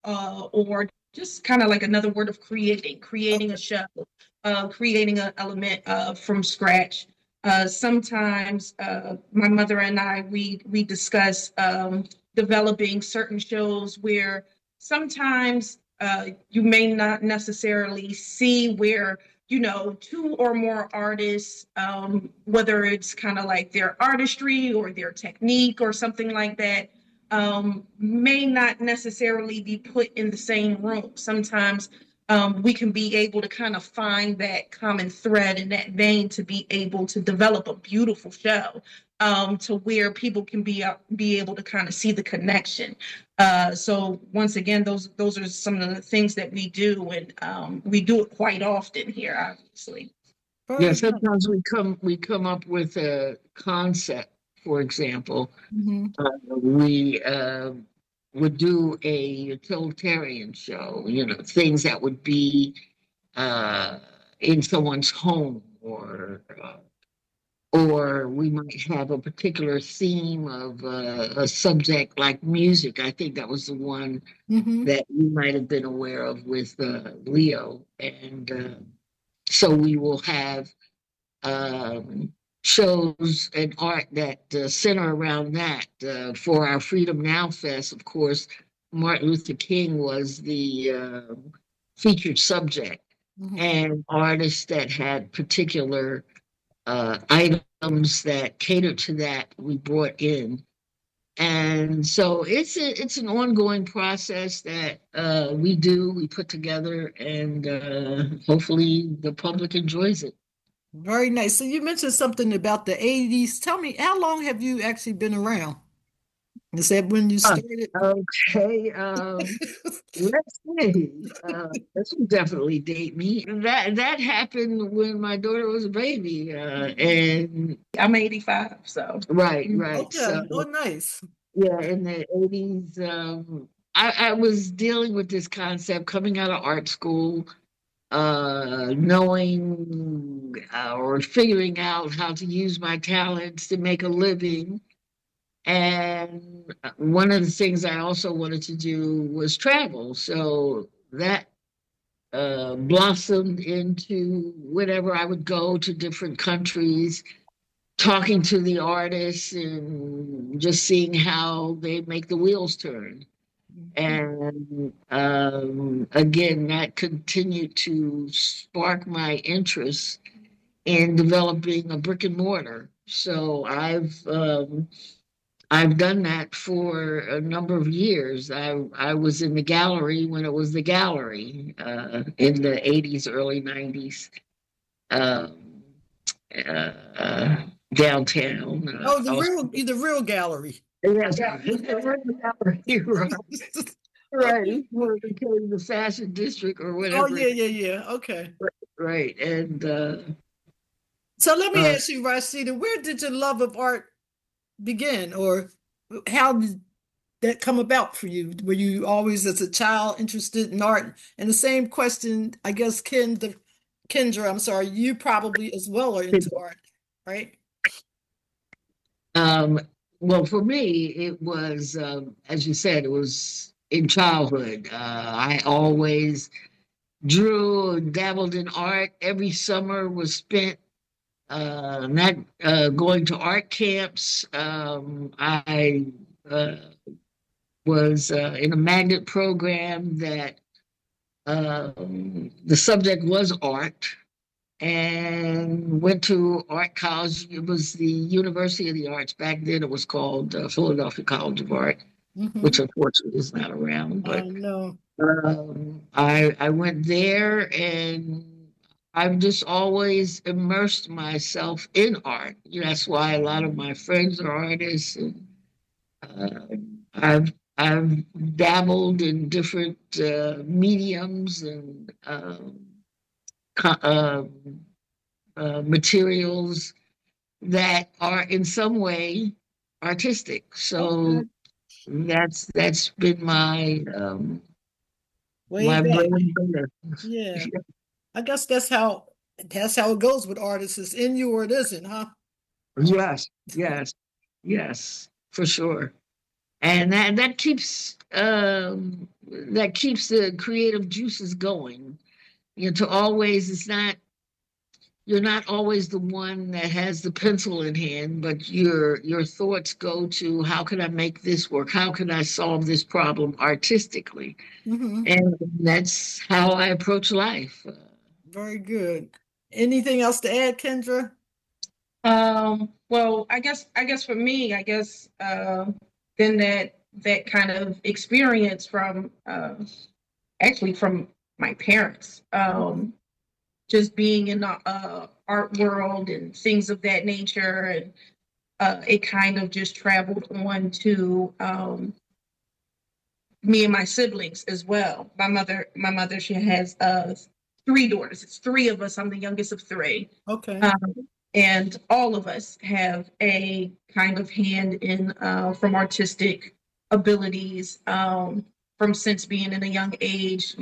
or just kind of like another word of creating Okay. a show, creating an element from scratch. Sometimes my mother and I we discuss developing certain shows where sometimes you may not necessarily see where two or more artists, whether it's kind of like their artistry or their technique or something like that, may not necessarily be put in the same room. Sometimes we can be able to kind of find that common thread in that vein to be able to develop a beautiful show, to where people can be able to kind of see the connection. So once again, those are some of the things that we do, and we do it quite often here, obviously. Yeah, Very nice. sometimes we come up with a concept. For example, Hmm. we would do a utilitarian show. Things that would be uh, in someone's home, or we might have a particular theme of a subject like music. I think that was the one Hmm. that you might have been aware of with Leo. And so we will have um, shows and art that center around that. For our Freedom Now Fest, of course, Martin Luther King was the featured subject, Hmm. and artists that had particular items that catered to that we brought in. And so it's an ongoing process that we put together, and hopefully the public enjoys it. Very nice. So you mentioned something about the 80s. Tell me, how long have you actually been around? Is that when you Uh, started? okay, let's see. This will definitely date me. That happened when my daughter was a baby, and I'm 85, so. right, Mhm. right. So Okay. Oh, nice. yeah, in the 80s, I was dealing with this concept coming out of art school, knowing or figuring out how to use my talents to make a living. And one of the things I also wanted to do was travel. So that blossomed into whenever I would go to different countries, talking to the artists and just seeing how they make the wheels turn. Mhm. And again, that continued to spark my interest in developing a brick and mortar. So I've done that for a number of years. I was in the gallery when it was the gallery in the 80s, early 90s, um, uh, downtown. Oh, I was, the real gallery. yes, the gallery, right, right. Okay. Before it became the fashion district or Oh, whatever. yeah, yeah, yeah. Okay. Right. And So let me uh, ask you, Rashida, where did your love of art begin, or how did that come about for you? Were you always, as a child, interested in art? And the same question, I guess, Kendra, I'm sorry, you probably as well are into art, right? Um, well, for me, it was, as you said, it was in childhood. I always drew and dabbled in art. Every summer was spent not going to art camps. I uh, was in a magnet program that the subject was art, and went to art college. It was the University of the Arts. Back then it was called Philadelphia College of Art, which Hmm. unfortunately is not around. I But know. I went there, and I've just always immersed myself in art. That's why a lot of my friends are artists, and uh, I've dabbled in different mediums and co- materials that are in some way artistic. So Okay. that's been Way my bread back. and butter. Yeah. I guess that's how it goes with artists. It's in you or it isn't, huh? Yes, yes, yes, for sure. and that keeps the creative juices going. You know, to always it's not you're not always the one that has the pencil in hand, but your thoughts go to how can I make this work? How can I solve this problem artistically? Hmm. And that's how I approach life. Very good. Anything else to add, Kendra? Well, I guess for me, then that kind of experience from actually from my parents, just being in the art world and things of that nature, and it kind of just traveled on to me and my siblings as well. My mother, she has three daughters. It's three of us. I'm the youngest of three. Okay. And all of us have a kind of hand in from artistic abilities, from since being in a young age.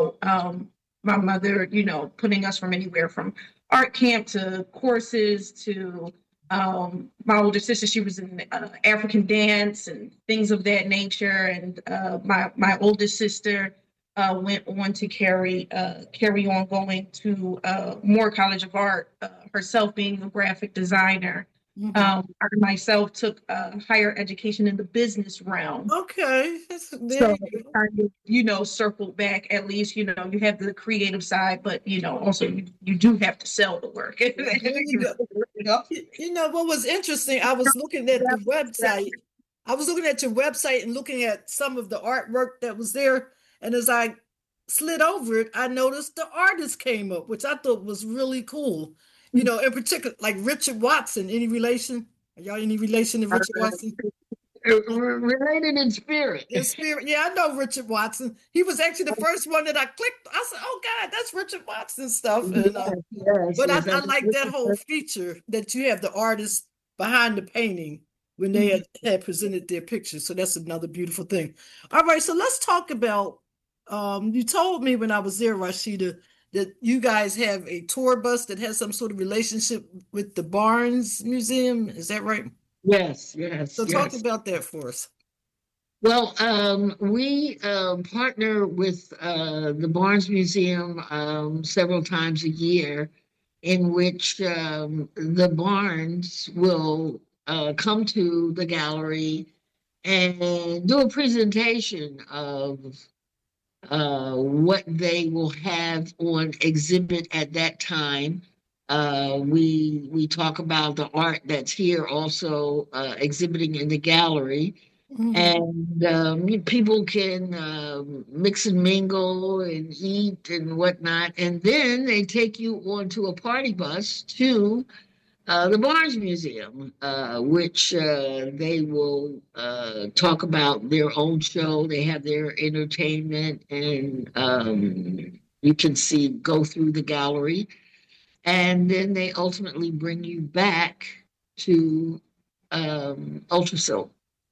My mother, putting us from anywhere from art camp to courses to my older sister. She was in African dance and things of that nature. And my oldest sister went on to carry on going to Moore College of Art, herself being a graphic designer. Hmm. I myself took higher education in the business realm. Okay. There So you it go. kind of, circled back. At least, you have the creative side, but, also you do have to sell the work. There you go. You know what was interesting? I was looking at the website. I was looking at your website and looking at some of the artwork that was there. And as I slid over it, I noticed the artist came up, which I thought was really cool. You know, in particular, like Richard Watson. Any relation? Are y'all any relation to Richard Watson? Related in spirit. In spirit, yeah, I know Richard Watson. He was actually the first one that I clicked. I said, "Oh God, that's Richard Watson stuff." And Yes, yes, but yes. I like that whole feature that you have the artist behind the painting when they had presented their pictures. So that's another beautiful thing. All right, so let's talk about. You told me when I was there, Rashida, that you guys have a tour bus that has some sort of relationship with the Barnes Museum. Is that right? Yes, yes, So talk yes. about that for us. Well, we partner with the Barnes Museum several times a year, in which the Barnes will come to the gallery and do a presentation of what they will have on exhibit at that time. We talk about the art that's here also exhibiting in the gallery, Mhm. and people can mix and mingle and eat and whatnot. And then they take you onto a party bus to the Barnes Museum, which they will talk about their own show. They have their entertainment, and you can go through the gallery. And then they ultimately bring you back to Ultrasil.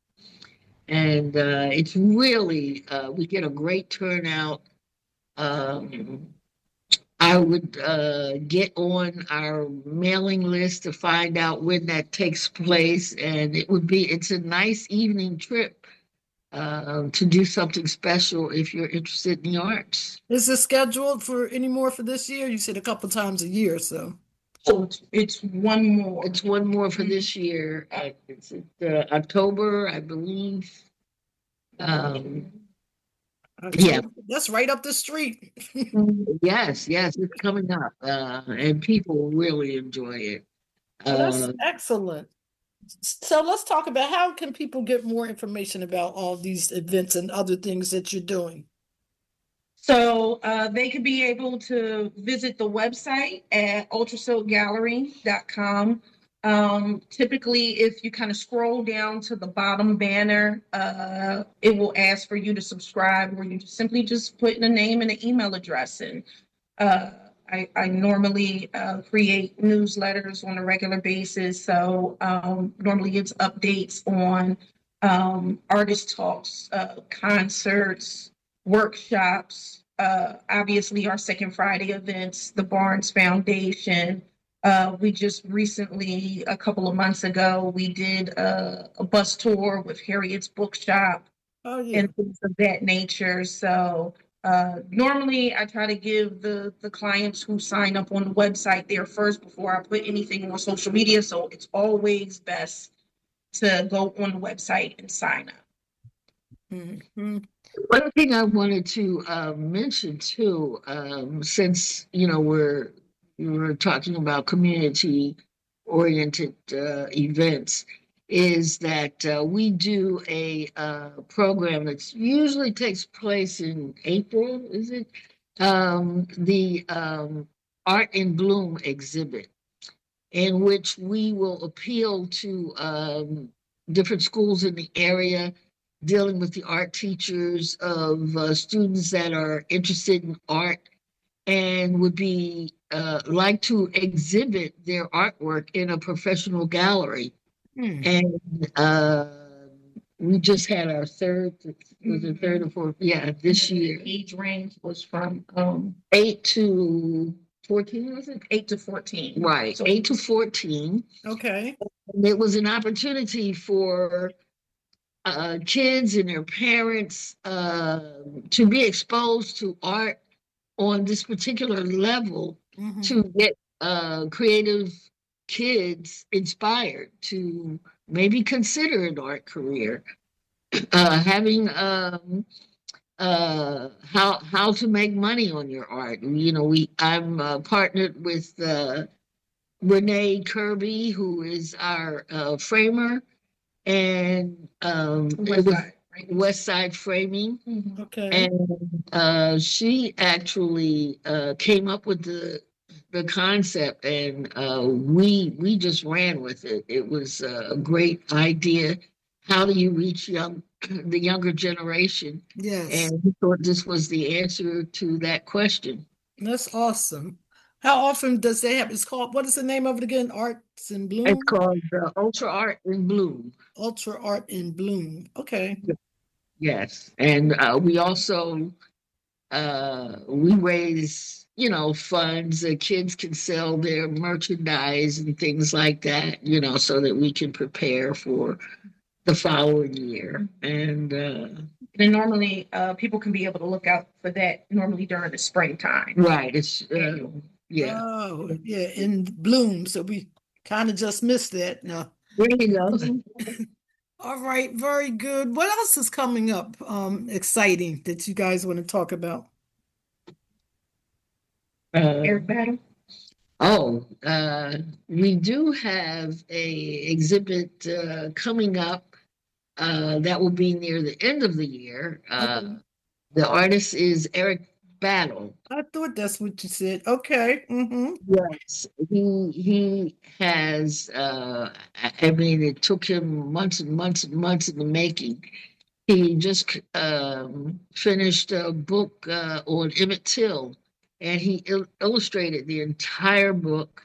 And it's really, we get a great turnout. Um, I would get on our mailing list to find out when that takes place, and it's a nice evening trip to do something special if you're interested in the arts. Is this scheduled for any more for this year? You said a couple times a year, so. So it's one more. It's one more for this year. It's October, I believe. Um, yeah, October. That's right up the street. yes, yes, it's coming up, and people really enjoy it. Well, that's Uh, excellent. So let's talk about how can people get more information about all these events and other things that you're doing. So they could be able to visit the website at ultrasilgallery.com. Typically, if you kind of scroll down to the bottom banner, it will ask for you to subscribe, or you simply just put in a name and an email address. And uh, I normally create newsletters on a regular basis. So normally it's updates on artist talks, concerts, workshops, obviously our second Friday events, the Barnes Foundation, We just recently, a couple of months ago, we did a bus tour with Harriet's Bookshop Oh, yeah. and things of that nature. So normally I try to give the clients who sign up on the website there first before I put anything on social media. So it's always best to go on the website and sign up. Hmm. One thing I wanted to mention too, since we're talking about community-oriented events, is that we do a program that usually takes place in April, is it? The Art in Bloom exhibit, in which we will appeal to different schools in the area, dealing with the art teachers of students that are interested in art and would be like to exhibit their artwork in a professional gallery. Hmm. And we just had our third, was it third or fourth? Yeah, this year. Age range was from 8 to 14, was it? 8 to 14. Right, So 8 to 14. Okay. And it was an opportunity for kids and their parents to be exposed to art on this particular level, Mhm. to get creative kids inspired to maybe consider an art career, having how to make money on your art. I'm partnered with Renee Kirby, who is our framer, and it was West Side Framing. Mhm. Okay. And she actually came up with the concept, and we just ran with it. It was a great idea. How do you reach the younger generation? Yes. And we thought this was the answer to that question. That's awesome. How often does they have? It's called, what is the name of it again? Arts in It's Bloom? called Ultra Art in Bloom. Ultra Art in Bloom. Okay. Yes, and we also we raise funds that kids can sell their merchandise and things like that, so that we can prepare for the following year. And And normally people can be able to look out for that normally during the springtime. right, it's yeah. Oh, yeah, in Bloom. So we kind of just missed that. No. There you go. All right, very good. What else is coming up exciting that you guys want to talk about? Eric Battle. Oh, we do have a exhibit coming up that will be near the end of the year. Okay. The artist is Eric Battle. I thought that's what you said. Okay. Mm-hmm. Yes, he has. I mean, it took him months and months and months in the making. He just finished a book on Emmett Till, and he illustrated the entire book.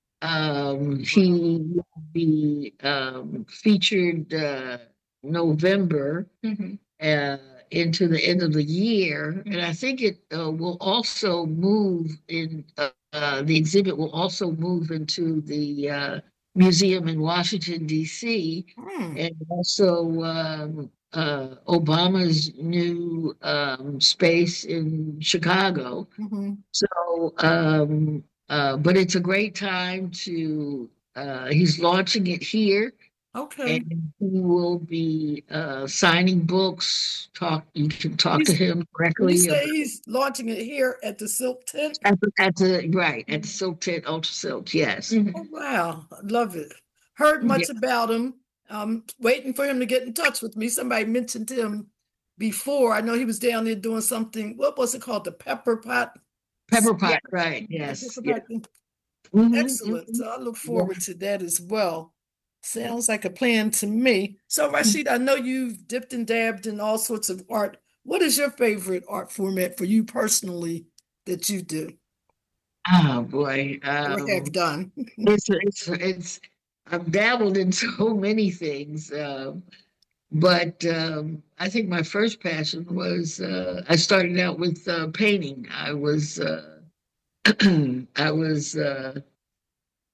He will be featured November Mhm. uh, into the end of the year, and I think it will also move in. The exhibit will also move into the museum in Washington D.C. Hmm. and also Obama's new space in Chicago. Mm-hmm. So, but it's a great time to. He's launching it here, Okay. and he will be signing books. You can talk to him You directly say he's launching it here at the Silk Tent? at the Silk Tent Ultra Silk. Yes. Mhm. Oh, wow. I love it. Heard much Yeah. about him. Waiting for him to get in touch with me. Somebody mentioned him before. I know he was down there doing something. What was it called? The Pepper Pot? Pepper Pot, Yeah. right? The Yes. Pepper Yeah. Pot thing. Mhm, Excellent. mhm. So I look Yeah. forward to that as well. Sounds like a plan to me. So, Rashid, I know you've dipped and dabbed in all sorts of art. What is your favorite art format for you personally that you do Oh boy. or have done? It's I've dabbled in so many things. But I think my first passion was I started out with painting. I was I was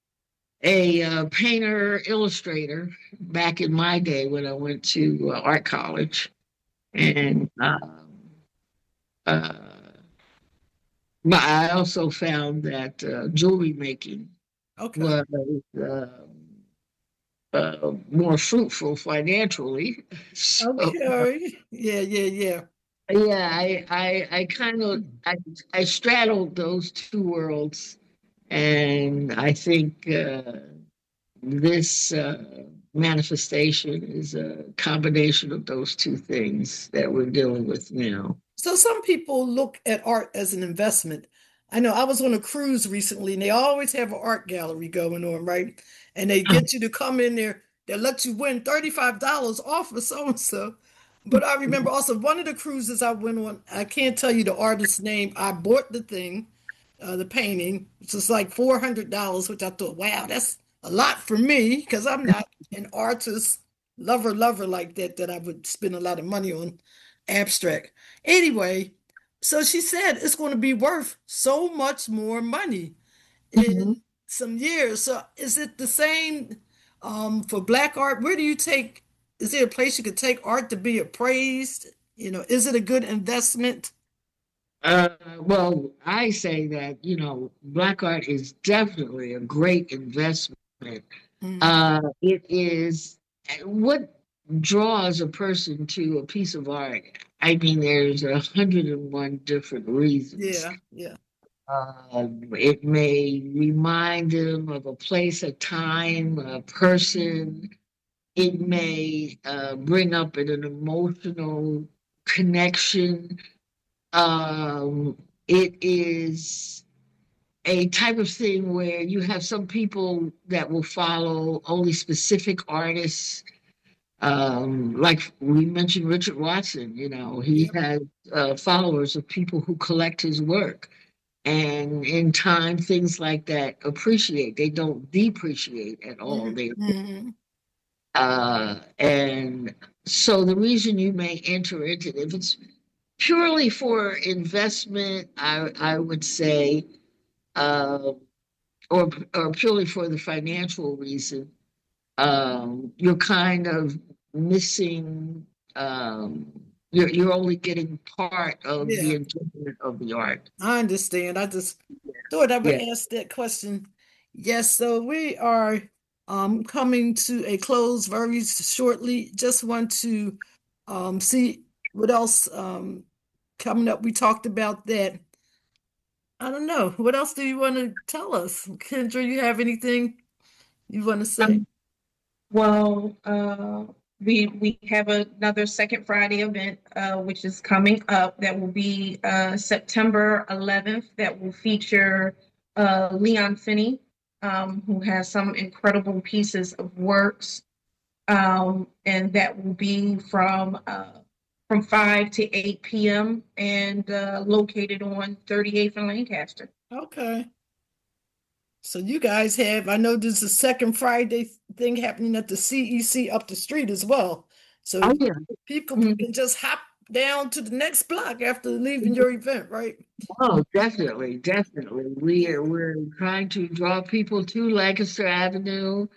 a painter illustrator back in my day when I went to art college, and uh, but I also found that jewelry making Okay. was more fruitful financially. So Okay. Yeah, yeah, yeah. yeah, I kind of I straddled those two worlds, and I think this manifestation is a combination of those two things that we're dealing with now. So some people look at art as an investment. I know I was on a cruise recently and they always have an art gallery going on, right? And they get you to come in there, they let you win $35 off of so and so. But I remember also one of the cruises I went on, I can't tell you the artist's name. I bought the thing, the painting, which was like $400, which I thought, wow, that's a lot for me because I'm not an artist, lover like that, that I would spend a lot of money on abstract. Anyway, so she said it's going to be worth so much more money Mhm. in some years. So is it the same for black art? Where do you take, is there a place you could take art to be appraised? You know, is it a good investment? Well, I say that, Black art is definitely a great investment. Mhm. It is what draws a person to a piece of art. I mean, there's 101 different reasons. Yeah, yeah. It may remind them of a place, a time, a person. It may bring up an emotional connection. It is a type of thing where you have some people that will follow only specific artists. Like we mentioned, Richard Watson, he Yep. has followers of people who collect his work. And in time, things like that appreciate. They don't depreciate at all. Mhm, They mhm. and so the reason you may enter into it, if it's purely for investment, I would say, uh, or purely for the financial reason, you're kind of missing. You're only getting part of the Yeah, enjoyment of the art. I understand. I just thought I would Yeah. ask that question. Yes, so we are coming to a close very shortly. Just want to see what else coming up. We talked about that. I don't know. What else do you want to tell us? Kendra, you have anything you want to say? Um, well, we have another Second Friday event, which is coming up. That will be September 11th. That will feature Leon Finney, who has some incredible pieces of works, and that will be from 5 to 8 p.m. and located on 38th and Lancaster. Okay. So you guys have, I know there's a second Friday thing happening at the CEC up the street as well. Oh So yeah. people Mhm. can just hop down to the next block after leaving your event, right? Oh, definitely, definitely. We're trying to draw people to Lancaster Avenue.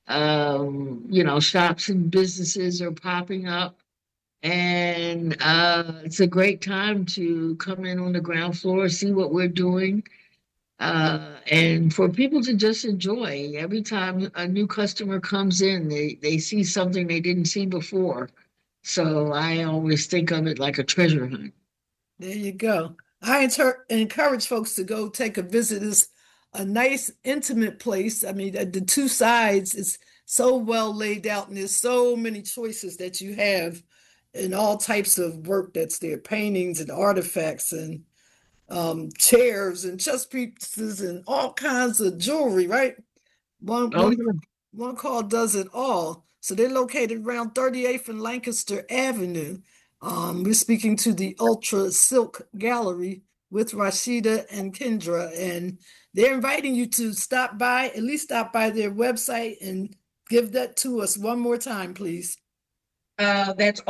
Shops and businesses are popping up, and it's a great time to come in on the ground floor, see what we're doing, and for people to just enjoy. Every time a new customer comes in, they see something they didn't see before. So I always think of it like a treasure hunt. There you go. I encourage folks to go take a visit. It's a nice, intimate place. I mean, the two sides is so well laid out, and there's so many choices that you have in all types of work that's there, paintings and artifacts and chairs and chess pieces and all kinds of jewelry, right? One Oh one yeah. one call does it all. So they're located around 38th and Lancaster Avenue. We're speaking to the Ultra Silk Gallery with Rashida and Kendra, and they're inviting you to stop by, at least stop by their website and give that to us one more time, please. That's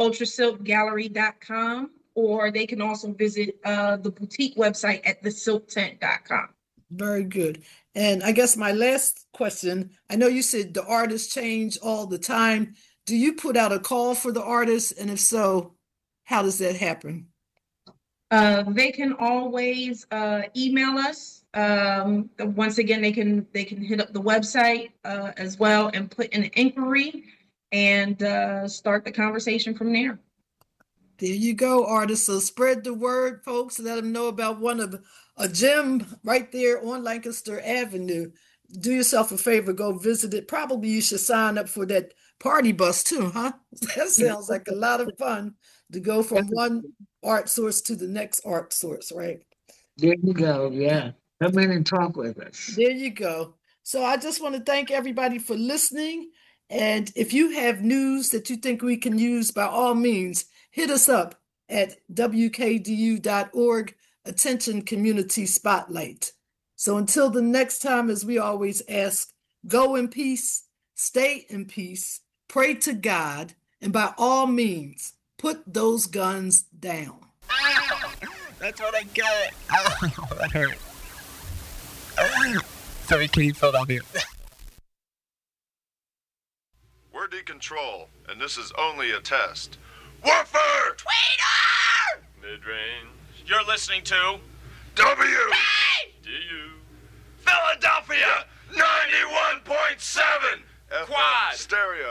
ultrasilkgallery.com, or they can also visit the boutique website at thesilktent.com. Very good. And I guess my last question, I know you said the artists change all the time. Do you put out a call for the artists? And if so, how does that happen? They can always email us. Once again, they can hit up the website as well and put in an inquiry and start the conversation from there. There you go, artists. So spread the word, folks. Let them know about a gym right there on Lancaster Avenue. Do yourself a favor, go visit it. Probably you should sign up for that party bus too, huh? That sounds like a lot of fun to go from one art source to the next art source, right? There you go. Yeah. Come in and talk with us. There you go. So I just want to thank everybody for listening. And if you have news that you think we can use, by all means, hit us up at wkdu.org, Attention Community Spotlight. So until the next time, as we always ask, go in peace, stay in peace, pray to God, and by all means, put those guns down. That's what I get. Oh, that hurt. Sorry, Katie Philadelphia. We're D-Control, and this is only a test. Woofer! Tweeter! Mid-range. You're listening to W! Hey! D-U. Philadelphia 91.7! Quad. Stereo.